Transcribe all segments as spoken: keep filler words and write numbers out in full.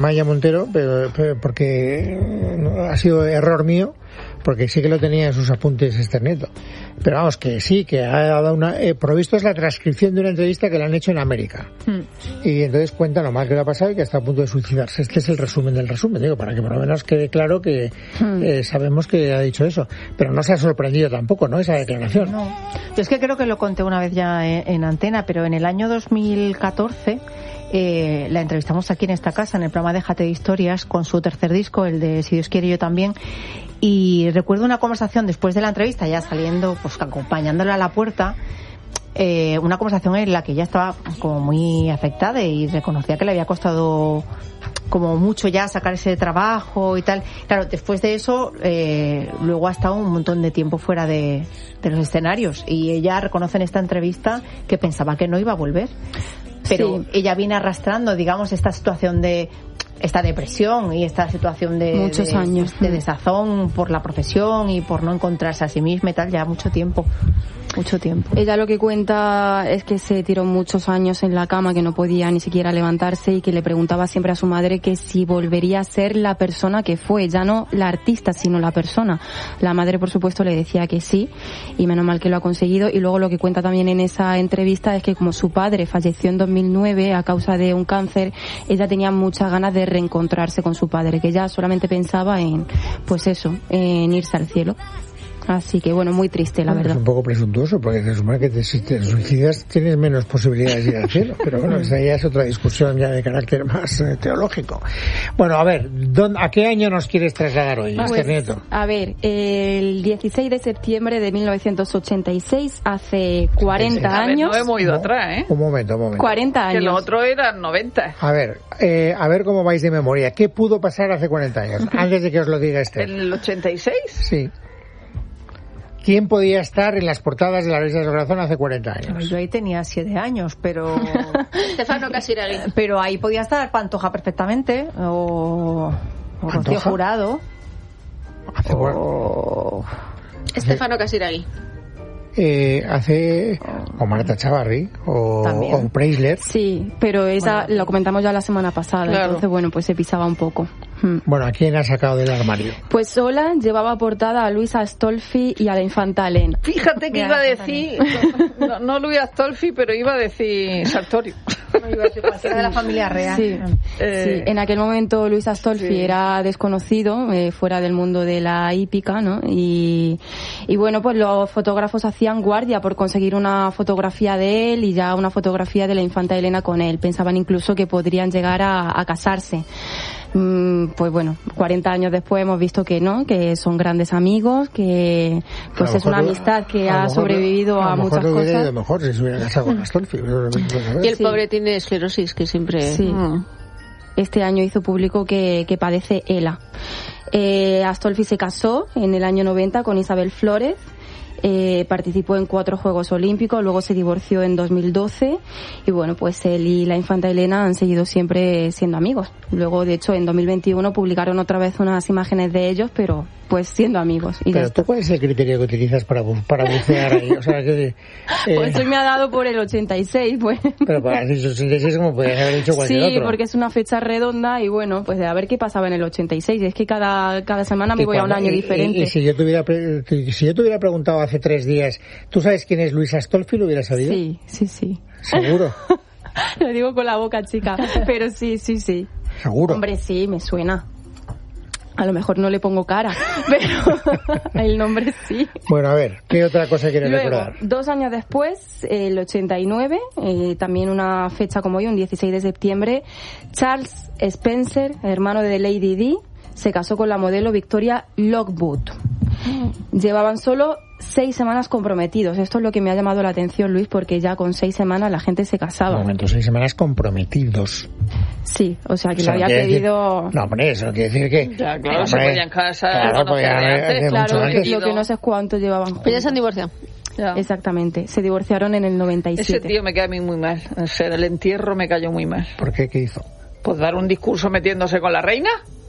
Maya Montero, pero, pero porque ha sido error mío, porque sí que lo tenía en sus apuntes Esther Nieto. Pero vamos, que sí, que ha dado una... Eh, provisto es la transcripción de una entrevista que le han hecho en América. Hmm. Y entonces cuenta lo mal que le ha pasado y que está a punto de suicidarse. Este es el resumen del resumen, digo, para que por lo menos quede claro que hmm. eh, sabemos que ha dicho eso. Pero no se ha sorprendido tampoco, ¿no?, esa declaración. No. Yo es que creo que lo conté una vez ya en, en antena, pero en el año dos mil catorce... Eh, la entrevistamos aquí en esta casa, en el programa Déjate de Historias, con su tercer disco, el de Si Dios quiere yo también, y recuerdo una conversación después de la entrevista, ya saliendo, pues acompañándola a la puerta, eh, una conversación en la que ella estaba como muy afectada y reconocía que le había costado como mucho ya sacar ese trabajo y tal. Claro, después de eso, eh, luego ha estado un montón de tiempo fuera de, de los escenarios, y ella reconoce en esta entrevista que pensaba que no iba a volver. Pero sí, ella viene arrastrando, digamos, esta situación de esta depresión y esta situación de muchos de, años de desazón por la profesión y por no encontrarse a sí misma y tal, ya mucho tiempo. Mucho tiempo. Ella lo que cuenta es que se tiró muchos años en la cama, que no podía ni siquiera levantarse, y que le preguntaba siempre a su madre que si volvería a ser la persona que fue, ya no la artista, sino la persona. La madre, por supuesto, le decía que sí, y menos mal que lo ha conseguido. Y luego lo que cuenta también en esa entrevista es que como su padre falleció en dos mil nueve a causa de un cáncer, ella tenía muchas ganas de reencontrarse con su padre, que ella solamente pensaba en, pues eso, en irse al cielo. Así que, bueno, muy triste, la bueno, verdad. Es un poco presuntuoso, porque se supone que te, si te suicidas tienes menos posibilidades de ir al cielo. Pero bueno, esa ya es otra discusión ya de carácter más eh, teológico. Bueno, a ver, ¿dónde, ¿a qué año nos quieres trasladar hoy, pues, Esther Nieto? A ver, el dieciséis de septiembre de mil novecientos ochenta y seis, hace cuarenta a ver, años... No hemos ido atrás, ¿eh? Un momento, un momento. cuarenta años. Que los otros eran noventa. A ver, eh, a ver cómo vais de memoria. ¿Qué pudo pasar hace cuarenta años? Antes de que os lo diga Esther. ¿En el ochenta y seis? Sí. ¿Quién podía estar en las portadas de la Revista del Corazón hace cuarenta años? Yo ahí tenía siete años, pero... Stefano Casiraghi. Pero ahí podía estar Pantoja perfectamente, o, o Rocío Jurado. Hace o... Stefano Casiraghi. Eh, hace o Marta Chavarri o, o Preisler. Sí, pero esa bueno, lo comentamos ya la semana pasada, claro. Entonces bueno, pues se pisaba un poco. Bueno, ¿a quién ha sacado del armario? Pues sola llevaba portada a Luis Astolfi y a la infanta Elena. Fíjate que Mira, iba a decir, no, no Luis Astolfi, pero iba a decir Sartorio. No, iba a decir cualquiera de la familia real. Sí, eh, sí. En aquel momento Luis Astolfi sí. era desconocido, eh, fuera del mundo de la hípica, ¿no? Y, y bueno, pues los fotógrafos hacían guardia por conseguir una fotografía de él y ya una fotografía de la infanta Elena con él. Pensaban incluso que podrían llegar a, a casarse. Pues bueno, cuarenta años después hemos visto que no, que son grandes amigos, que pues es una amistad que ha sobrevivido a, a muchas cosas. A lo mejor si se hubiera casado con Astolfi. Y el sí. pobre tiene esclerosis, que siempre... Sí. Mm. Este año hizo público que, que padece ELA. Eh, Astolfi se casó en el año noventa con Isabel Flórez. Eh, participó en cuatro Juegos Olímpicos, luego se divorció en dos mil doce y bueno, pues él y la infanta Elena han seguido siempre siendo amigos. Luego, de hecho, en dos mil veintiuno publicaron otra vez unas imágenes de ellos, pero pues siendo amigos. Y pero tú, ¿cuál es el criterio que utilizas para, para bucear ahí? O sea, que, eh... Pues hoy me ha dado por el ochenta y seis, pues. Pero para el ochenta y seis como podías haber dicho cualquier sí, otro. Sí, porque es una fecha redonda y bueno, pues a ver qué pasaba en el ochenta y seis. Es que cada, cada semana me voy a un año y, diferente. Y, y si yo te hubiera, si yo te hubiera preguntado hace tres días, ¿tú sabes quién es Luis Astolfi? ¿Lo hubieras sabido? Sí, sí, sí. ¿Seguro? Lo digo con la boca chica, pero sí, sí, sí. ¿Seguro? Hombre, sí, me suena. A lo mejor no le pongo cara, pero el nombre sí. Bueno, a ver, ¿qué otra cosa quieres Luego, recordar? Dos años después, el ochenta y nueve, eh, también una fecha como hoy, un dieciséis de septiembre, Charles Spencer, hermano de Lady Di, se casó con la modelo Victoria Lockwood. Llevaban solo seis semanas comprometidos. Esto es lo que me ha llamado la atención, Luis, porque ya con seis semanas la gente se casaba. Un momento, seis semanas comprometidos. Sí, o sea, que o sea, lo había pedido... Decir... No, hombre, eso no quiere decir que... Ya, claro, hombre, se podían casar. Claro, podían hacer claro, mucho antes. Lo que no sé es cuánto llevaban juntos. Pero ya se han divorciado. Ya. Exactamente, se divorciaron en el noventa y siete. Ese tío me cae a mí muy mal. O sea, el entierro me cayó muy mal. ¿Por qué? ¿Qué hizo? Pues dar un discurso metiéndose con la reina.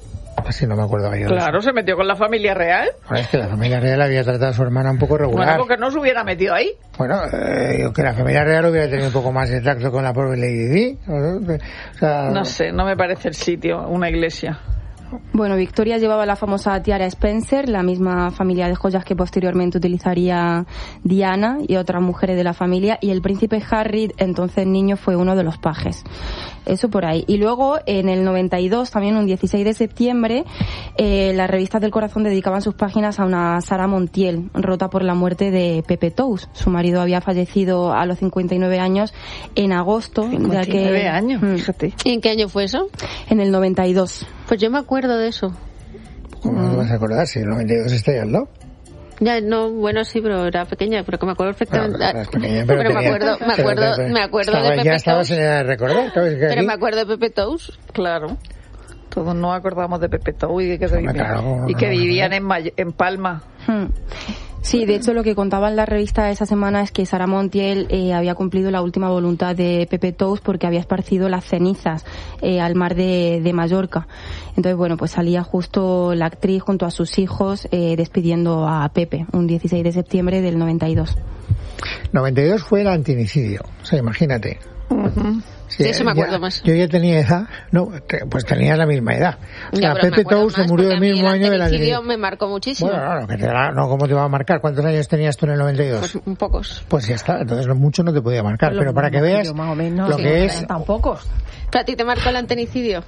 Así no me acuerdo yo. Claro, se metió con la familia real. Bueno, es que la familia real había tratado a su hermana un poco regular. Bueno, porque no se hubiera metido ahí. Bueno, eh, que la familia real hubiera tenido un poco más de tacto con la pobre Lady Di. O sea, no sé, no me parece el sitio, una iglesia. Bueno, Victoria llevaba la famosa tiara Spencer, la misma familia de joyas que posteriormente utilizaría Diana y otras mujeres de la familia, y el príncipe Harry, entonces niño, fue uno de los pajes. Eso por ahí. Y luego, en el noventa y dos, también un dieciséis de septiembre, eh, las revistas del corazón dedicaban sus páginas a una Sara Montiel, rota por la muerte de Pepe Tous. Su marido había fallecido a los cincuenta y nueve años en agosto. cincuenta y nueve años, mm, fíjate. ¿Y en qué año fue eso? En el noventa y dos. Pues yo me acuerdo de eso. ¿Cómo no te vas a acordar si el noventa y dos está ahí al lado? Ya, no, bueno, sí, pero era pequeña, pero que me acuerdo perfectamente. Claro, eras pequeña, pero, pero tenía, me acuerdo, me acuerdo, pero, pero, me acuerdo estaba, de Pepe ya estabas Tous. en edad de recordar, ¿sabes? Que Pero aquí, me acuerdo de Pepe Tous. Claro. Todos nos acordamos de Pepe Tous y de que, Hombre, vivían, claro, y que no, vivían no. en, May- en Palma. Hmm. Sí, de hecho lo que contaba en la revista esa semana es que Sara Montiel eh, había cumplido la última voluntad de Pepe Tous porque había esparcido las cenizas eh, al mar de, de Mallorca. Entonces, bueno, pues salía justo la actriz junto a sus hijos eh, despidiendo a Pepe, un dieciséis de septiembre del noventa y dos. noventa y dos fue el antinicidio, o sea, imagínate. Uh-huh. Sí, eso me acuerdo ya, más. Yo ya tenía edad, no, te, pues tenía la misma edad. O sea, Ya, Pepe Tous se murió el mismo año de la antinicidio me marcó muchísimo. Bueno, no, que te la, no, ¿cómo te va a marcar? ¿Cuántos años tenías tú en el noventa y dos? Pues un pocos. Pues ya está, entonces mucho no te podía marcar, Pues pero para que veas más o menos, lo sí, que es... tan pocos. ¿Pero a ti te marcó el antinicidio?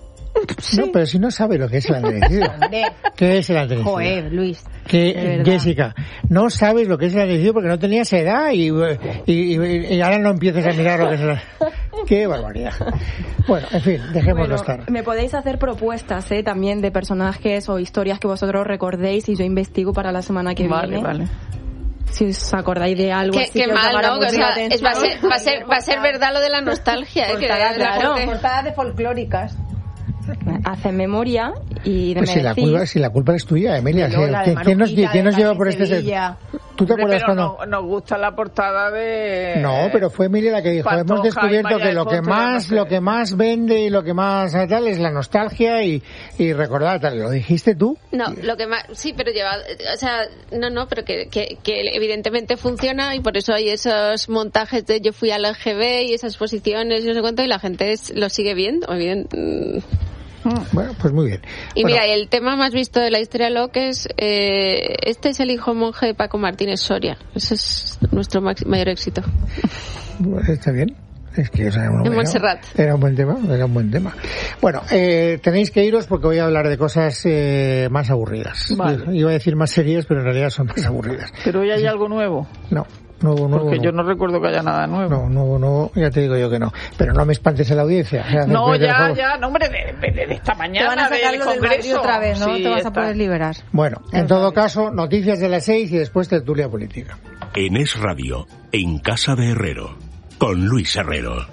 No, pero si no sabe lo que es el antinicidio. ¿Qué es el antinicidio? Joder, Luis. Que, Jessica, no sabes lo que es el antinicidio porque no tenías edad y, y, y, y ahora no empieces a mirar lo que es el... ¡Qué barbaridad! Bueno, en fin, dejémoslo Bueno, estar. me podéis hacer propuestas ¿eh? también de personajes o historias que vosotros recordéis y yo investigo para la semana que vale, viene. Vale, Si os acordáis de algo Qué, así qué que os mal, llamara ¿no? mucho O sea, la es, va, a atención. ser, va, a ser, va a ser verdad lo de la nostalgia. ¿eh? Que Portadas, de la claro, gente- portadas de folclóricas. Hacen memoria y Pues me si la, decís... culpa, si la culpa es tuya, Emilia. De si- Lola, de ¿quién, quién nos, Marujita, quién de nos lleva Carmen por este... Sevilla. ¿Tú te Hombre, acuerdas pero cuando...? no, nos gusta la portada de... No, pero fue Emilia la que dijo, Pantoja hemos descubierto y María que lo que Alfonso, más no sé. lo que más vende y lo que más tal es la nostalgia y, y recordar tal. ¿Lo dijiste tú? No, lo que más, sí, pero lleva, o sea, no, no, pero que, que, que evidentemente funciona y por eso hay esos montajes de yo fui al L G B y esas posiciones y no sé cuánto y la gente es, lo sigue viendo, evidente. Bueno, pues muy bien. Y Bueno, mira, el tema más visto de la historia Locke es, eh, este es el hijo monje de Paco Martínez Soria. Ese es nuestro max- mayor éxito. pues está bien. Es que o sea, no, En era, Montserrat. era un buen tema, era un buen tema. Bueno, eh, tenéis que iros porque voy a hablar de cosas eh, más aburridas. Vale. Iba a decir más serias, pero en realidad son más aburridas. Pero hoy hay algo nuevo. No, nuevo, nuevo. Porque no. yo no recuerdo que haya nada nuevo. No, nuevo, nuevo, ya te digo yo que no. Pero no me espantes en la audiencia. O sea, No, después del ya, favor. ya, no, hombre, de, de, de esta Te mañana van a sacar del lo del Madrid Congreso. otra vez, ¿no? Sí, Te vas está. a poder liberar. Bueno, en todo caso, noticias de las seis y después tertulia política. En Es Radio, en Casa de Herrero, con Luis Herrero.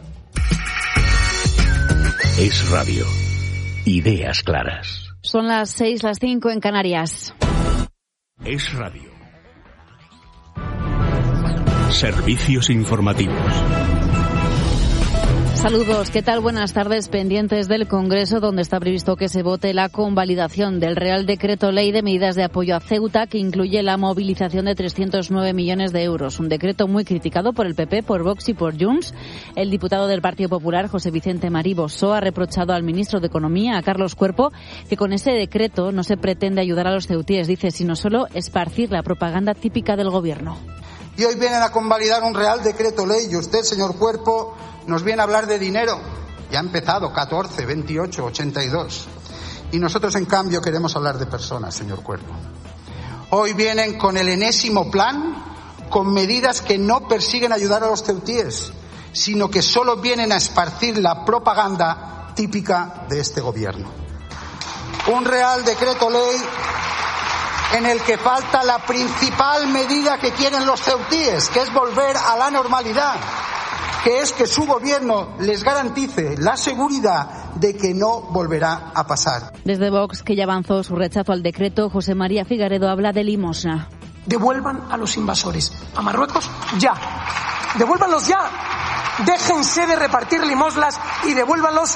Es Radio. Ideas claras. Son las seis, las cinco en Canarias. Es Radio. Servicios informativos. Saludos, ¿qué tal? Buenas tardes. Pendientes del Congreso, donde está previsto que se vote la convalidación del Real Decreto Ley de Medidas de Apoyo a Ceuta, que incluye la movilización de trescientos nueve millones de euros. Un decreto muy criticado por el P P, por Vox y por Junts. El diputado del Partido Popular, José Vicente Marí Bosó, ha reprochado al ministro de Economía, a Carlos Cuerpo, que con ese decreto no se pretende ayudar a los ceutíes, dice, sino solo esparcir la propaganda típica del Gobierno. Y hoy vienen a convalidar un Real Decreto Ley y usted, señor Cuerpo, nos viene a hablar de dinero. Ya ha empezado, catorce, veintiocho, ochenta y dos. Y nosotros, en cambio, queremos hablar de personas, señor Cuerpo. Hoy vienen con el enésimo plan, con medidas que no persiguen ayudar a los ceutíes, sino que solo vienen a esparcir la propaganda típica de este Gobierno. Un Real Decreto Ley en el que falta la principal medida que quieren los ceutíes, que es volver a la normalidad, que es que su gobierno les garantice la seguridad de que no volverá a pasar. Desde Vox, que ya avanzó su rechazo al decreto, José María Figaredo habla de limosna. Devuelvan a los invasores a Marruecos ya. Devuélvanlos ya. Déjense de repartir limosnas y devuélvanlos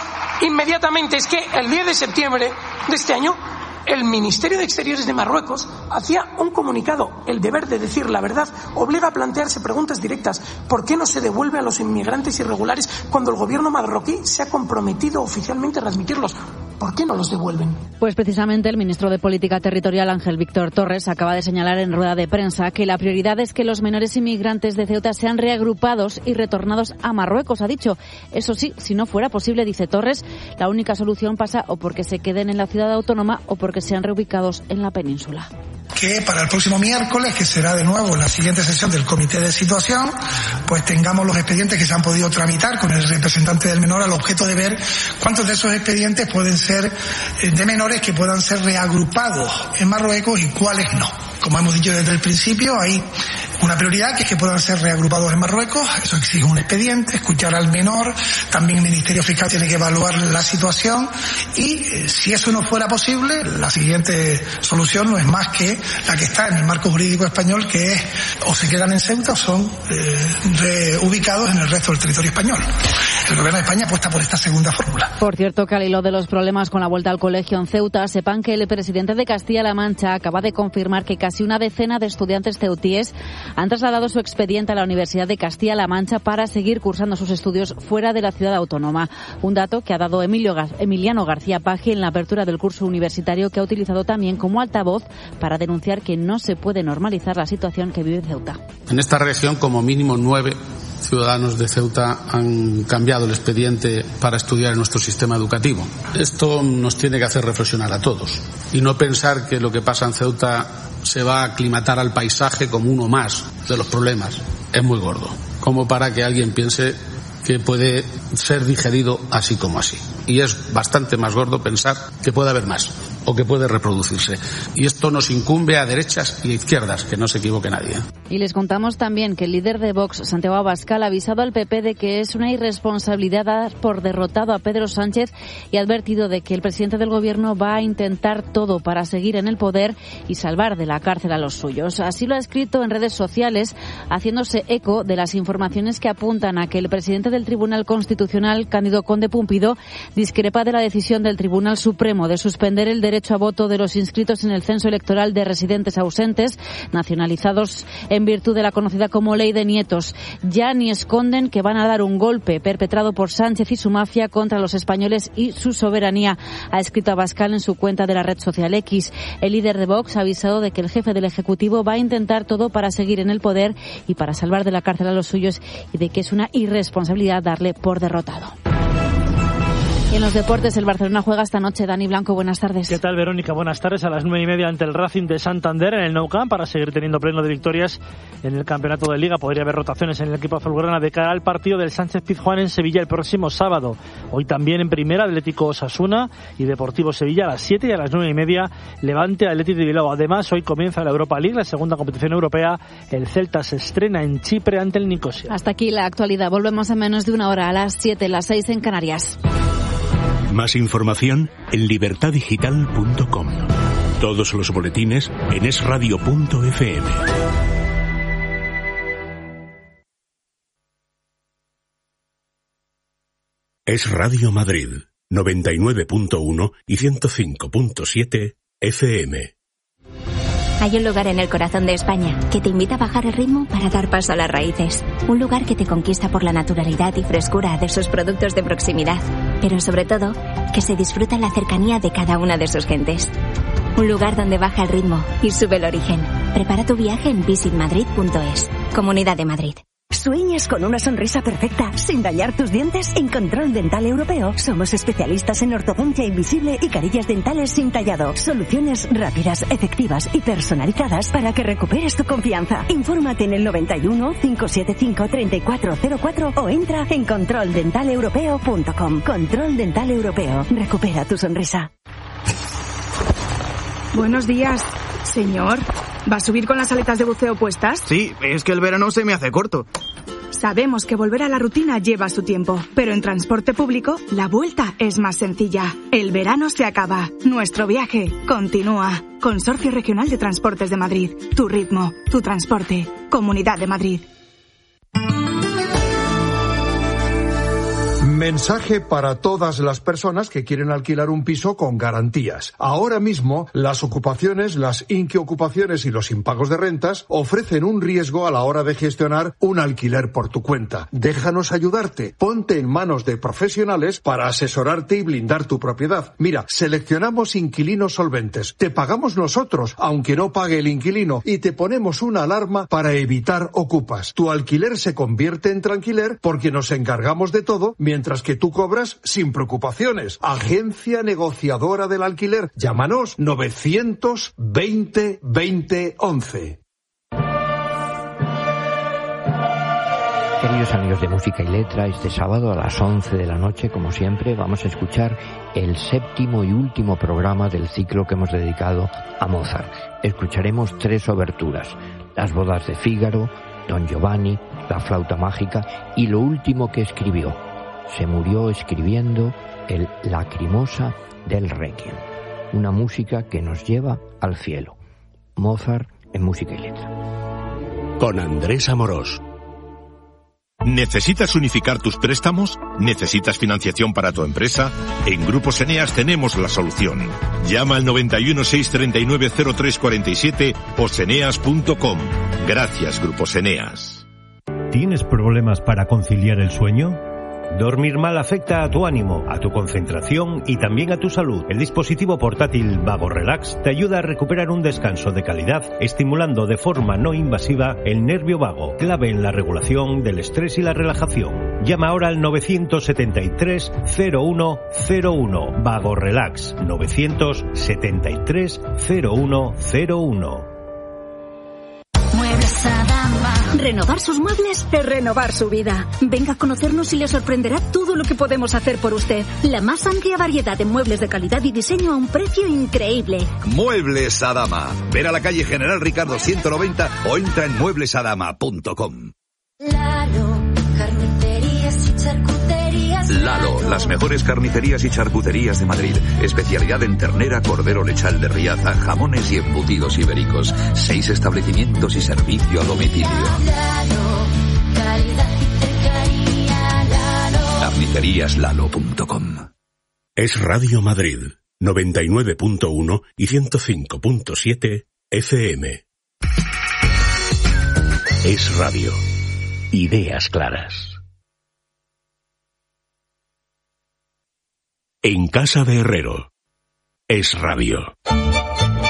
inmediatamente es que el diez de septiembre de este año el Ministerio de Exteriores de Marruecos hacía un comunicado. El deber de decir la verdad obliga a plantearse preguntas directas. ¿Por qué no se devuelve a los inmigrantes irregulares cuando el gobierno marroquí se ha comprometido oficialmente a readmitirlos? ¿Por qué no los devuelven? Pues precisamente el ministro de Política Territorial, Ángel Víctor Torres, acaba de señalar en rueda de prensa que la prioridad es que los menores inmigrantes de Ceuta sean reagrupados y retornados a Marruecos. Ha dicho, eso sí, si no fuera posible, dice Torres, la única solución pasa o porque se queden en la ciudad autónoma o porque sean reubicados en la península. Que para el próximo miércoles, que será de nuevo la siguiente sesión del Comité de Situación, pues tengamos los expedientes que se han podido tramitar con el representante del menor al objeto de ver cuántos de esos expedientes pueden ser de menores que puedan ser reagrupados en Marruecos y cuáles no. Como hemos dicho desde el principio, hay una prioridad que es que puedan ser reagrupados en Marruecos. Eso exige un expediente, escuchar al menor. También el Ministerio Fiscal tiene que evaluar la situación y eh, si eso no fuera posible, la siguiente solución no es más que la que está en el marco jurídico español, que es o se quedan en Ceuta o son eh, reubicados en el resto del territorio español. El Gobierno de España apuesta por esta segunda fórmula. Por cierto, que al hilo de los problemas con la vuelta al colegio en Ceuta, sepan que el presidente de Castilla-La Mancha acaba de confirmar que casi una decena de estudiantes ceutíes han trasladado su expediente a la Universidad de Castilla-La Mancha para seguir cursando sus estudios fuera de la ciudad autónoma. Un dato que ha dado Emilio Gar- Emiliano García Pagi en la apertura del curso universitario, que ha utilizado también como altavoz para denunciar que no se puede normalizar la situación que vive Ceuta. En esta región, como mínimo nueve ciudadanos de Ceuta han cambiado el expediente para estudiar en nuestro sistema educativo. Esto nos tiene que hacer reflexionar a todos y no pensar que lo que pasa en Ceuta se va a aclimatar al paisaje como uno más de los problemas. Es muy gordo, como para que alguien piense que puede ser digerido así como así. Y es bastante más gordo pensar que puede haber más o que puede reproducirse. Y esto nos incumbe a derechas y a izquierdas, que no se equivoque nadie. Y les contamos también que el líder de Vox, Santiago Abascal, ha avisado al P P de que es una irresponsabilidad dar por derrotado a Pedro Sánchez y ha advertido de que el presidente del Gobierno va a intentar todo para seguir en el poder y salvar de la cárcel a los suyos. Así lo ha escrito en redes sociales, haciéndose eco de las informaciones que apuntan a que el presidente del Tribunal Constitucional, Cándido Conde Pumpido, discrepa de la decisión del Tribunal Supremo de suspender el derecho a voto de los inscritos en el censo electoral de residentes ausentes, nacionalizados en virtud de la conocida como Ley de Nietos. Ya ni esconden que van a dar un golpe perpetrado por Sánchez y su mafia contra los españoles y su soberanía, ha escrito Abascal en su cuenta de la red social X. El líder de Vox ha avisado de que el jefe del Ejecutivo va a intentar todo para seguir en el poder y para salvar de la cárcel a los suyos, y de que es una irresponsabilidad darle por derrotado. Y en los deportes, el Barcelona juega esta noche. Dani Blanco, buenas tardes. ¿Qué tal, Verónica? Buenas tardes. A las nueve y media ante el Racing de Santander en el Nou Camp, para seguir teniendo pleno de victorias en el campeonato de Liga. Podría haber rotaciones en el equipo azulgrana de cara al partido del Sánchez Pizjuán en Sevilla el próximo sábado. Hoy también en primera, Atlético Osasuna y Deportivo Sevilla a las siete, y a las nueve y media Levante Atlético de Bilbao. Además, hoy comienza la Europa League, la segunda competición europea. El Celta se estrena en Chipre ante el Nicosia. Hasta aquí la actualidad. Volvemos en menos de una hora, a las siete, las seis en Canarias. Más información en libertad digital punto com. Todos los boletines en es radio punto efe eme. Es Radio Madrid, noventa y nueve punto uno y ciento cinco punto siete efe eme. Hay un lugar en el corazón de España que te invita a bajar el ritmo para dar paso a las raíces. Un lugar que te conquista por la naturalidad y frescura de sus productos de proximidad, pero sobre todo, que se disfruta la cercanía de cada una de sus gentes. Un lugar donde baja el ritmo y sube el origen. Prepara tu viaje en visit madrid punto es. Comunidad de Madrid. ¿Sueñas con una sonrisa perfecta sin dañar tus dientes? En Control Dental Europeo somos especialistas en ortodoncia invisible y carillas dentales sin tallado. Soluciones rápidas, efectivas y personalizadas para que recuperes tu confianza. Infórmate en el noventa y uno, cinco siete cinco, treinta y cuatro cero cuatro o entra en control dental europeo punto com. Control Dental Europeo. Recupera tu sonrisa. Buenos días, señor. ¿Va a subir con las aletas de buceo puestas? Sí, es que el verano se me hace corto. Sabemos que volver a la rutina lleva su tiempo, pero en transporte público la vuelta es más sencilla. El verano se acaba, nuestro viaje continúa. Consorcio Regional de Transportes de Madrid. Tu ritmo, tu transporte. Comunidad de Madrid. Mensaje para todas las personas que quieren alquilar un piso con garantías. Ahora mismo, las ocupaciones, las inquiocupaciones y los impagos de rentas ofrecen un riesgo a la hora de gestionar un alquiler por tu cuenta. Déjanos ayudarte. Ponte en manos de profesionales para asesorarte y blindar tu propiedad. Mira, seleccionamos inquilinos solventes. Te pagamos nosotros, aunque no pague el inquilino, y te ponemos una alarma para evitar ocupas. Tu alquiler se convierte en tranquiler porque nos encargamos de todo, mientras que tú cobras sin preocupaciones. Agencia negociadora del alquiler. Llámanos novecientos veinte veinte once. Queridos amigos de Música y Letra, este sábado a las once de la noche, como siempre, vamos a escuchar el séptimo y último programa del ciclo que hemos dedicado a Mozart. Escucharemos tres oberturas: Las bodas de Fígaro, Don Giovanni, La flauta mágica y lo último que escribió. Se murió escribiendo el Lacrimosa del Requiem, una música que nos lleva al cielo. Mozart en Música y Letra. Con Andrés Amorós. ¿Necesitas unificar tus préstamos? ¿Necesitas financiación para tu empresa? En Grupos Eneas tenemos la solución. Llama al noventa y uno, seiscientos treinta y nueve, cero tres cuarenta y siete o seneas punto com. Gracias, Grupos Eneas. ¿Tienes problemas para conciliar el sueño? Dormir mal afecta a tu ánimo, a tu concentración y también a tu salud. El dispositivo portátil Vago Relax te ayuda a recuperar un descanso de calidad, estimulando de forma no invasiva el nervio vago, clave en la regulación del estrés y la relajación. Llama ahora al novecientos setenta y tres, cero uno cero uno. Vago Relax, novecientos setenta y tres, cero uno cero uno. Muebles Adama. Renovar sus muebles es renovar su vida. Venga a conocernos y le sorprenderá todo lo que podemos hacer por usted. La más amplia variedad de muebles de calidad y diseño a un precio increíble. Muebles Adama. Ven a la calle General Ricardo ciento noventa o entra en muebles adama punto com. Lalo, carnicerías y charcuterías. Lalo, las mejores carnicerías y charcuterías de Madrid. Especialidad en ternera, cordero lechal de Riaza, jamones y embutidos ibéricos. Seis establecimientos y servicio a domicilio. Lalo, calidad y cercanía. Lalo. carnicerías lalo punto com. Es Radio Madrid, noventa y nueve punto uno y ciento cinco punto siete F M. Es Radio. Ideas claras. En casa de Herrero. Es Radio.